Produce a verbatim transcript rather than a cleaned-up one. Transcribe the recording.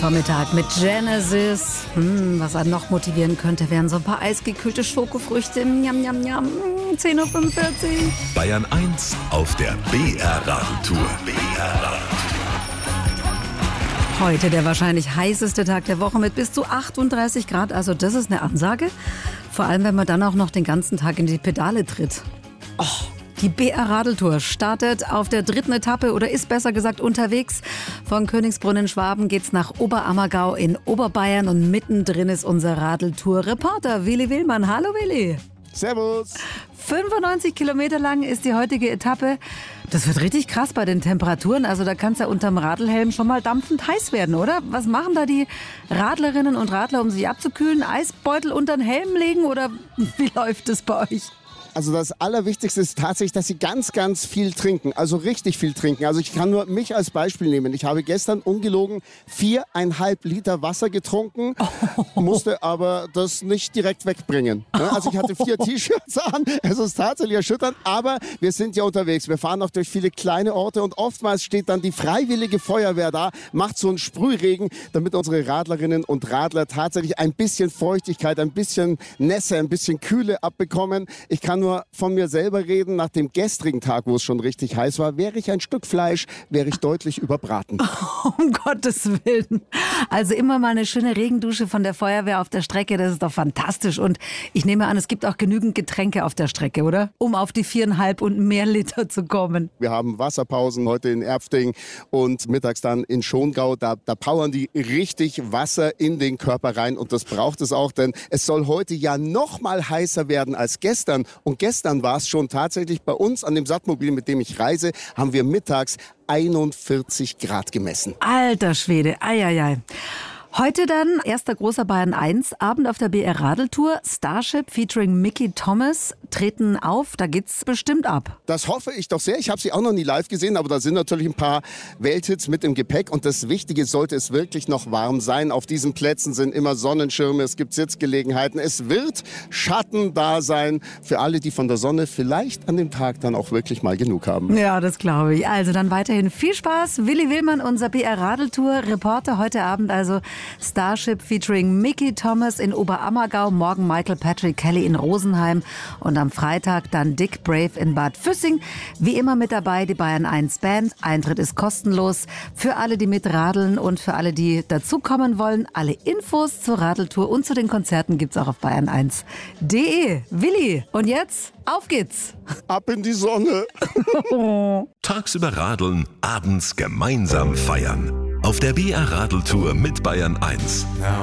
Vormittag mit Genesis. Hm, was einen noch motivieren könnte, wären so ein paar eisgekühlte Schokofrüchte. Njam, njam, njam. zehn Uhr fünfundvierzig. Bayern eins auf der B R-Radeltour. B R-Radeltour. Heute der wahrscheinlich heißeste Tag der Woche mit bis zu achtunddreißig Grad. Also das ist eine Ansage. Vor allem, wenn man dann auch noch den ganzen Tag in die Pedale tritt. Oh. Die B R-Radeltour startet auf der dritten Etappe oder ist besser gesagt unterwegs. Von Königsbrunn in Schwaben geht's nach Oberammergau in Oberbayern und mittendrin ist unser Radeltour-Reporter Willi Willmann. Hallo Willi. Servus. fünfundneunzig Kilometer lang ist die heutige Etappe. Das wird richtig krass bei den Temperaturen. Also da kann es ja unterm Radlhelm schon mal dampfend heiß werden, oder? Was machen da die Radlerinnen und Radler, um sich abzukühlen? Eisbeutel unter den Helm legen oder wie läuft es bei euch? Also das Allerwichtigste ist tatsächlich, dass Sie ganz, ganz viel trinken. Also richtig viel trinken. Also ich kann nur mich als Beispiel nehmen. Ich habe gestern ungelogen viereinhalb Liter Wasser getrunken, oh. musste aber das nicht direkt wegbringen. Also ich hatte vier T-Shirts an. Es ist tatsächlich erschütternd. Aber wir sind ja unterwegs. Wir fahren auch durch viele kleine Orte und oftmals steht dann die freiwillige Feuerwehr da, macht so einen Sprühregen, damit unsere Radlerinnen und Radler tatsächlich ein bisschen Feuchtigkeit, ein bisschen Nässe, ein bisschen Kühle abbekommen. Ich kann nur von mir selber reden. Nach dem gestrigen Tag, wo es schon richtig heiß war, wäre ich ein Stück Fleisch, wäre ich deutlich überbraten. Um Gottes Willen. Also immer mal eine schöne Regendusche von der Feuerwehr auf der Strecke, das ist doch fantastisch. Und ich nehme an, es gibt auch genügend Getränke auf der Strecke, oder? Um auf die viereinhalb und mehr Liter zu kommen. Wir haben Wasserpausen heute in Erfting und mittags dann in Schongau. Da, da powern die richtig Wasser in den Körper rein und das braucht es auch, denn es soll heute ja noch mal heißer werden als gestern. Und gestern war es schon tatsächlich bei uns an dem Sattmobil, mit dem ich reise, haben wir mittags einundvierzig Grad gemessen. Alter Schwede, eieiei. Heute dann erster großer Bayern eins Abend auf der B R-Radeltour. Starship featuring Mickey Thomas treten auf. Da geht's bestimmt ab. Das hoffe ich doch sehr. Ich habe sie auch noch nie live gesehen, aber da sind natürlich ein paar Welthits mit im Gepäck. Und das Wichtige, sollte es wirklich noch warm sein. Auf diesen Plätzen sind immer Sonnenschirme, es gibt Sitzgelegenheiten. Es wird Schatten da sein für alle, die von der Sonne vielleicht an dem Tag dann auch wirklich mal genug haben. Ja, das glaube ich. Also dann weiterhin viel Spaß. Willi Willmann, unser B R-Radeltour-Reporter heute Abend. Also Starship featuring Mickey Thomas in Oberammergau, morgen Michael Patrick Kelly in Rosenheim und am Freitag dann Dick Brave in Bad Füssing. Wie immer mit dabei die Bayern eins Band. Eintritt ist kostenlos für alle, die mitradeln und für alle, die dazukommen wollen. Alle Infos zur Radeltour und zu den Konzerten gibt's auch auf bayern eins punkt de. Willi, und jetzt auf geht's. Ab in die Sonne. Tagsüber radeln, abends gemeinsam feiern. Auf der B R-Radeltour mit Bayern eins.